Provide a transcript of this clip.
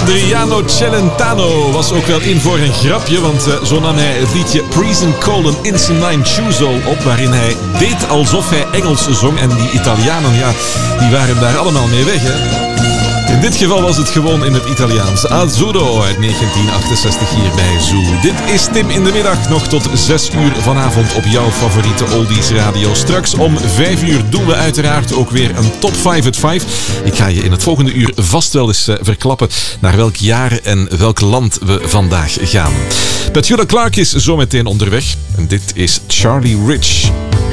Adriano Celentano was ook wel in voor een grapje, want zo nam hij het liedje Prison Colon Insinine Choosel op, waarin hij deed alsof hij Engels zong en die Italianen, ja, die waren daar allemaal mee weg, hè. In dit geval was het gewoon in het Italiaans. Azzurro uit 1968 hier bij Zoo. Dit is Tim in de middag, nog tot 6 uur vanavond op jouw favoriete Oldies Radio. Straks om 5 uur doen we uiteraard ook weer een top 5 at 5. Ik ga je in het volgende uur vast wel eens verklappen naar welk jaar en welk land we vandaag gaan. Petula Clark is zometeen onderweg en dit is Charlie Rich.